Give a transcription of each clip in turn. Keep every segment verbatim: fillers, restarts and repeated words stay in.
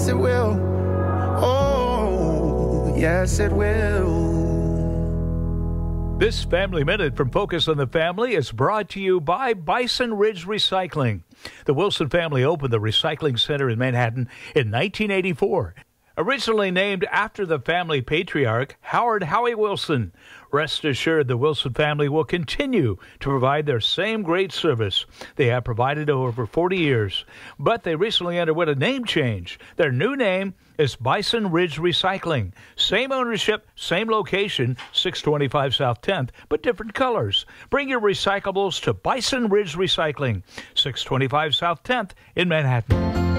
yes, it will. Oh, yes, it will. This Family Minute from Focus on the Family is brought to you by Bison Ridge Recycling. The Wilson family opened the recycling center in Manhattan in nineteen eighty-four. Originally named after the family patriarch, Howard Howie Wilson. Rest assured the Wilson family will continue to provide their same great service they have provided over forty years. But they recently underwent a name change. Their new name is Bison Ridge Recycling. Same ownership, same location, six twenty-five South tenth, but different colors. Bring your recyclables to Bison Ridge Recycling, six twenty-five South tenth in Manhattan.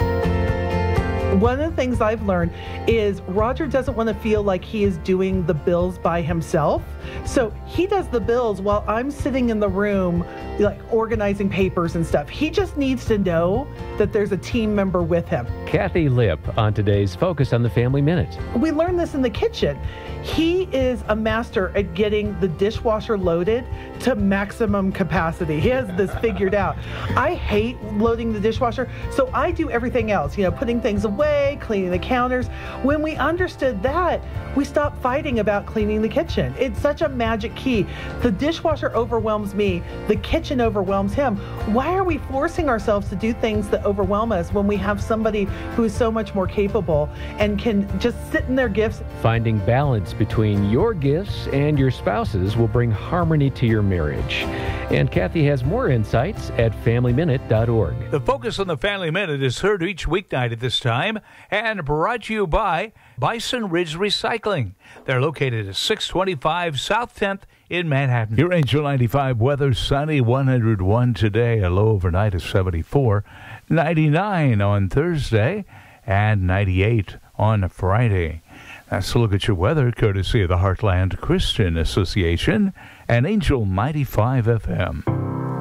One of the things I've learned is Roger doesn't want to feel like he is doing the bills by himself. So he does the bills while I'm sitting in the room, like organizing papers and stuff. He just needs to know that there's a team member with him. Kathy Lipp on today's Focus on the Family Minute. We learned this in the kitchen. He is a master at getting the dishwasher loaded to maximum capacity. He has this figured out. I hate loading the dishwasher, so I do everything else, you know, putting things away, cleaning the counters. When we understood that, we stopped fighting about cleaning the kitchen. It's such a magic key. The dishwasher overwhelms me. The kitchen overwhelms him. Why are we forcing ourselves to do things that overwhelm us when we have somebody who is so much more capable and can just sit in their gifts? Finding balance between your gifts and your spouse's will bring harmony to your marriage. And Kathy has more insights at family minute dot org. The Focus on the Family Minute is heard each weeknight at this time and brought to you by Bison Ridge Recycling. They're located at six twenty-five South tenth in Manhattan. Your Angel ninety-five weather, sunny, one hundred one today, a low overnight of seventy-four, ninety-nine on Thursday, and ninety-eight on Friday. That's a look at your weather, courtesy of the Heartland Christian Association and Angel ninety-five F M.